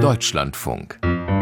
Deutschlandfunk.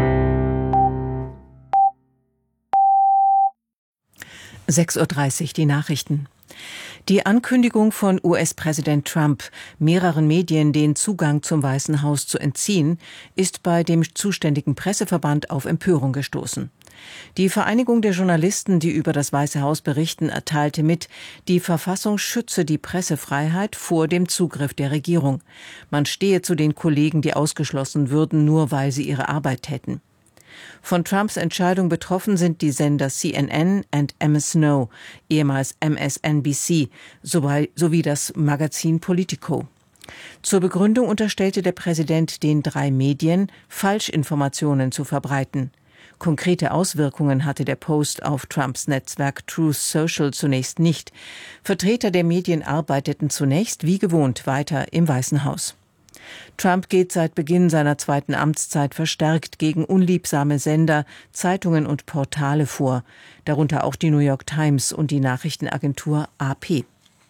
(6:30 Uhr) die Nachrichten. Die Ankündigung von US-Präsident Trump, mehreren Medien den Zugang zum Weißen Haus zu entziehen, ist bei dem zuständigen Presseverband auf Empörung gestoßen. Die Vereinigung der Journalisten, die über das Weiße Haus berichten, erteilte mit, die Verfassung schütze die Pressefreiheit vor dem Zugriff der Regierung. Man stehe zu den Kollegen, die ausgeschlossen würden, nur weil sie ihre Arbeit täten. Von Trumps Entscheidung betroffen sind die Sender CNN und MS Snow, ehemals MSNBC, sowie das Magazin Politico. Zur Begründung unterstellte der Präsident den 3 Medien, Falschinformationen zu verbreiten. Konkrete Auswirkungen hatte der Post auf Trumps Netzwerk Truth Social zunächst nicht. Vertreter der Medien arbeiteten zunächst wie gewohnt weiter im Weißen Haus. Trump geht seit Beginn seiner 2. Amtszeit verstärkt gegen unliebsame Sender, Zeitungen und Portale vor, darunter auch die New York Times und die Nachrichtenagentur AP.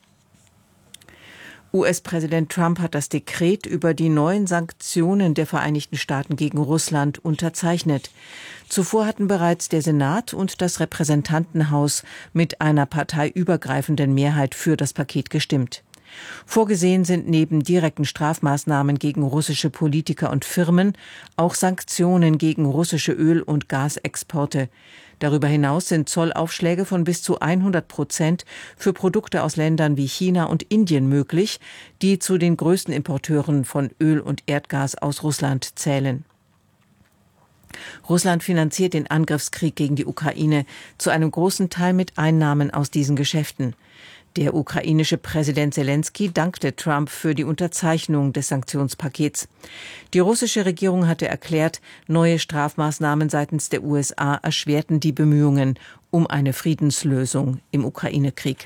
US-Präsident Trump hat das Dekret über die neuen Sanktionen der Vereinigten Staaten gegen Russland unterzeichnet. Zuvor hatten bereits der Senat und das Repräsentantenhaus mit einer parteiübergreifenden Mehrheit für das Paket gestimmt. Vorgesehen sind neben direkten Strafmaßnahmen gegen russische Politiker und Firmen auch Sanktionen gegen russische Öl- und Gasexporte. Darüber hinaus sind Zollaufschläge von bis zu 100% für Produkte aus Ländern wie China und Indien möglich, die zu den größten Importeuren von Öl und Erdgas aus Russland zählen. Russland finanziert den Angriffskrieg gegen die Ukraine zu einem großen Teil mit Einnahmen aus diesen Geschäften. Der ukrainische Präsident Selenskyj dankte Trump für die Unterzeichnung des Sanktionspakets. Die russische Regierung hatte erklärt, neue Strafmaßnahmen seitens der USA erschwerten die Bemühungen um eine Friedenslösung im Ukraine-Krieg.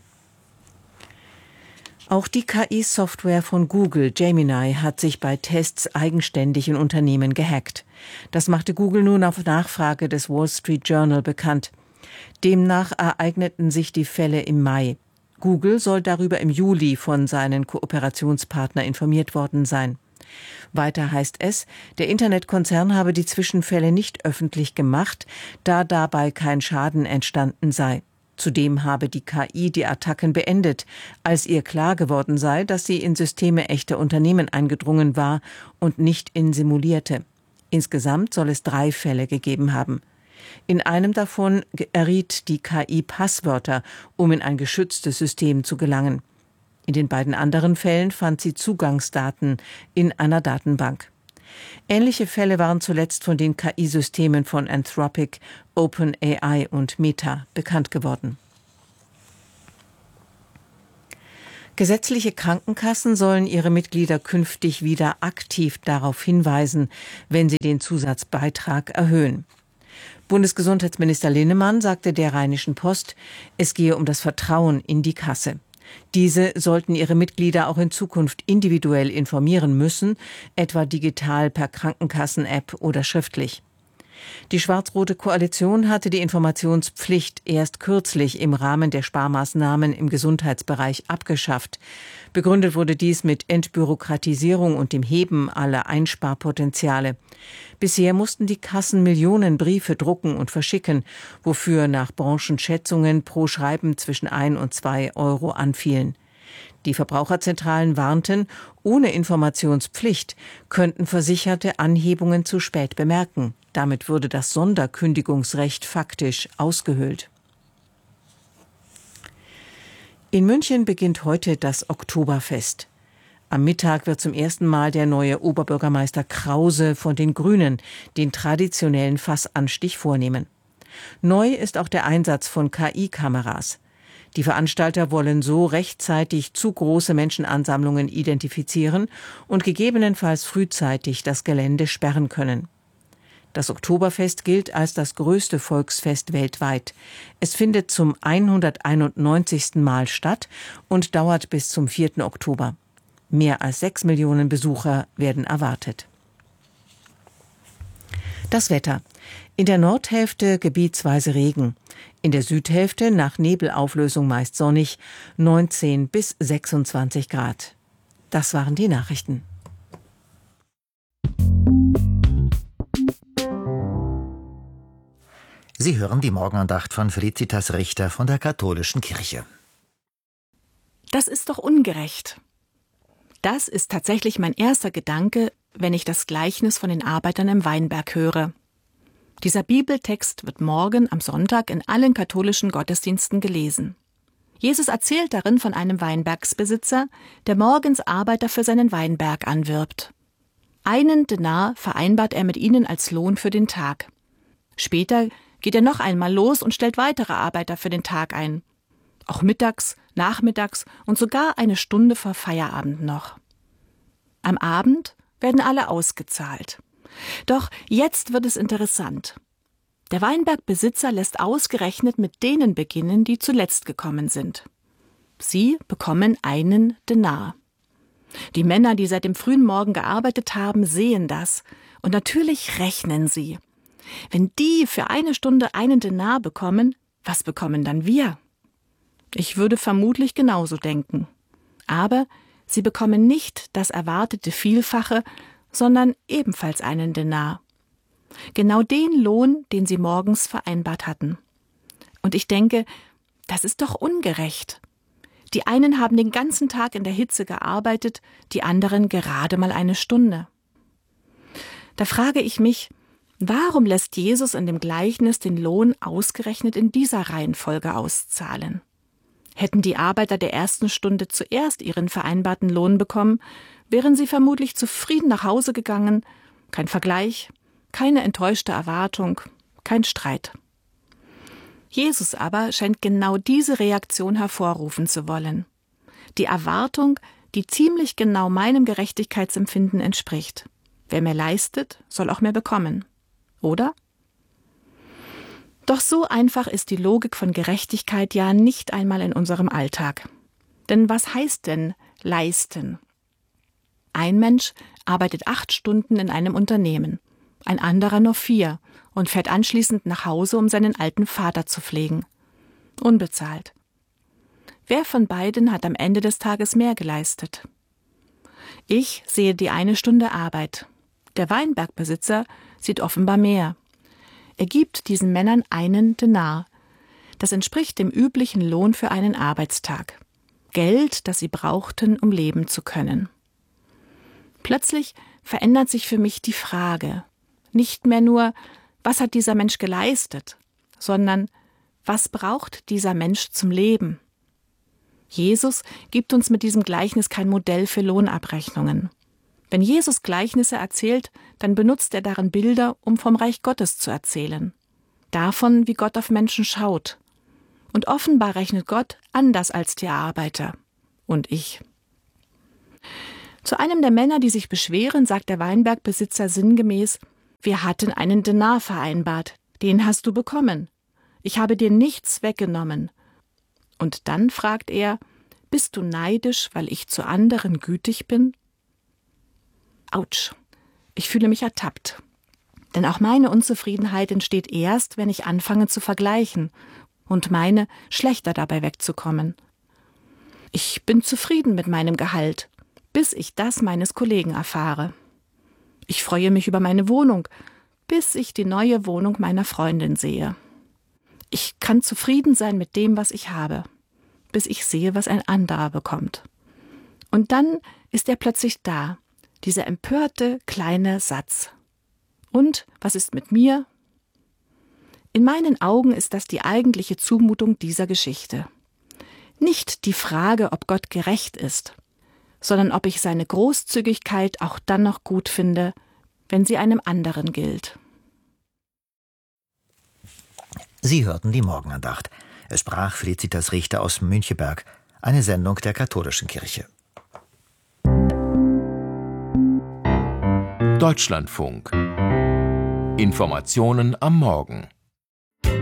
Auch die KI-Software von Google, Gemini, hat sich bei Tests eigenständig in Unternehmen gehackt. Das machte Google nun auf Nachfrage des Wall Street Journal bekannt. Demnach ereigneten sich die Fälle im Mai. Google soll darüber im Juli von seinen Kooperationspartnern informiert worden sein. Weiter heißt es, der Internetkonzern habe die Zwischenfälle nicht öffentlich gemacht, da dabei kein Schaden entstanden sei. Zudem habe die KI die Attacken beendet, als ihr klar geworden sei, dass sie in Systeme echter Unternehmen eingedrungen war und nicht in simulierte. Insgesamt soll es 3 Fälle gegeben haben. In einem davon erriet die KI Passwörter, um in ein geschütztes System zu gelangen. In den beiden anderen Fällen fand sie Zugangsdaten in einer Datenbank. Ähnliche Fälle waren zuletzt von den KI-Systemen von Anthropic, OpenAI und Meta bekannt geworden. Gesetzliche Krankenkassen sollen ihre Mitglieder künftig wieder aktiv darauf hinweisen, wenn sie den Zusatzbeitrag erhöhen. Bundesgesundheitsminister Linnemann sagte der Rheinischen Post, es gehe um das Vertrauen in die Kasse. Diese sollten ihre Mitglieder auch in Zukunft individuell informieren müssen, etwa digital per Krankenkassen-App oder schriftlich. Die schwarz-rote Koalition hatte die Informationspflicht erst kürzlich im Rahmen der Sparmaßnahmen im Gesundheitsbereich abgeschafft. Begründet wurde dies mit Entbürokratisierung und dem Heben aller Einsparpotenziale. Bisher mussten die Kassen Millionen Briefe drucken und verschicken, wofür nach Branchenschätzungen pro Schreiben zwischen 1 und 2 Euro anfielen. Die Verbraucherzentralen warnten, ohne Informationspflicht könnten Versicherte Anhebungen zu spät bemerken. Damit würde das Sonderkündigungsrecht faktisch ausgehöhlt. In München beginnt heute das Oktoberfest. Am Mittag wird zum ersten Mal der neue Oberbürgermeister Krause von den Grünen den traditionellen Fassanstich vornehmen. Neu ist auch der Einsatz von KI-Kameras. Die Veranstalter wollen so rechtzeitig zu große Menschenansammlungen identifizieren und gegebenenfalls frühzeitig das Gelände sperren können. Das Oktoberfest gilt als das größte Volksfest weltweit. Es findet zum 191. Mal statt und dauert bis zum 4. Oktober. Mehr als 6 Millionen Besucher werden erwartet. Das Wetter. In der Nordhälfte gebietsweise Regen. In der Südhälfte nach Nebelauflösung meist sonnig, 19 bis 26 Grad. Das waren die Nachrichten. Sie hören die Morgenandacht von Felicitas Richter von der Katholischen Kirche. Das ist doch ungerecht. Das ist tatsächlich mein erster Gedanke, wenn ich das Gleichnis von den Arbeitern im Weinberg höre. Dieser Bibeltext wird morgen am Sonntag in allen katholischen Gottesdiensten gelesen. Jesus erzählt darin von einem Weinbergsbesitzer, der morgens Arbeiter für seinen Weinberg anwirbt. 1 Denar vereinbart er mit ihnen als Lohn für den Tag. Später geht er noch einmal los und stellt weitere Arbeiter für den Tag ein. Auch mittags, nachmittags und sogar eine Stunde vor Feierabend noch. Am Abend werden alle ausgezahlt. Doch jetzt wird es interessant. Der Weinbergbesitzer lässt ausgerechnet mit denen beginnen, die zuletzt gekommen sind. Sie bekommen 1 Denar. Die Männer, die seit dem frühen Morgen gearbeitet haben, sehen das. Und natürlich rechnen sie. Wenn die für 1 Stunde 1 Denar bekommen, was bekommen dann wir? Ich würde vermutlich genauso denken. Aber sie bekommen nicht das erwartete Vielfache, sondern ebenfalls 1 Denar. Genau den Lohn, den sie morgens vereinbart hatten. Und ich denke, das ist doch ungerecht. Die einen haben den ganzen Tag in der Hitze gearbeitet, die anderen gerade mal 1 Stunde. Da frage ich mich, warum lässt Jesus in dem Gleichnis den Lohn ausgerechnet in dieser Reihenfolge auszahlen? Hätten die Arbeiter der ersten Stunde zuerst ihren vereinbarten Lohn bekommen, wären sie vermutlich zufrieden nach Hause gegangen. Kein Vergleich, keine enttäuschte Erwartung, kein Streit. Jesus aber scheint genau diese Reaktion hervorrufen zu wollen. Die Erwartung, die ziemlich genau meinem Gerechtigkeitsempfinden entspricht. Wer mehr leistet, soll auch mehr bekommen. Oder? Doch so einfach ist die Logik von Gerechtigkeit ja nicht einmal in unserem Alltag. Denn was heißt denn leisten? Ein Mensch arbeitet 8 Stunden in einem Unternehmen, ein anderer nur 4 und fährt anschließend nach Hause, um seinen alten Vater zu pflegen. Unbezahlt. Wer von beiden hat am Ende des Tages mehr geleistet? Ich sehe die 1 Stunde Arbeit. Der Weinbergbesitzer sieht offenbar mehr. Er gibt diesen Männern 1 Denar. Das entspricht dem üblichen Lohn für einen Arbeitstag. Geld, das sie brauchten, um leben zu können. Plötzlich verändert sich für mich die Frage. Nicht mehr nur, was hat dieser Mensch geleistet, sondern was braucht dieser Mensch zum Leben? Jesus gibt uns mit diesem Gleichnis kein Modell für Lohnabrechnungen. Wenn Jesus Gleichnisse erzählt, dann benutzt er darin Bilder, um vom Reich Gottes zu erzählen. Davon, wie Gott auf Menschen schaut. Und offenbar rechnet Gott anders als die Arbeiter. Und ich. Zu einem der Männer, die sich beschweren, sagt der Weinbergbesitzer sinngemäß: Wir hatten 1 Denar vereinbart, den hast du bekommen. Ich habe dir nichts weggenommen. Und dann fragt er: Bist du neidisch, weil ich zu anderen gütig bin? Autsch, ich fühle mich ertappt. Denn auch meine Unzufriedenheit entsteht erst, wenn ich anfange zu vergleichen und meine, schlechter dabei wegzukommen. Ich bin zufrieden mit meinem Gehalt, bis ich das meines Kollegen erfahre. Ich freue mich über meine Wohnung, bis ich die neue Wohnung meiner Freundin sehe. Ich kann zufrieden sein mit dem, was ich habe, bis ich sehe, was ein anderer bekommt. Und dann ist er plötzlich da, dieser empörte kleine Satz. Und was ist mit mir? In meinen Augen ist das die eigentliche Zumutung dieser Geschichte. Nicht die Frage, ob Gott gerecht ist, sondern ob ich seine Großzügigkeit auch dann noch gut finde, wenn sie einem anderen gilt. Sie hörten die Morgenandacht. Es sprach Felicitas Richter aus Müncheberg, eine Sendung der Katholischen Kirche. Deutschlandfunk. Informationen am Morgen.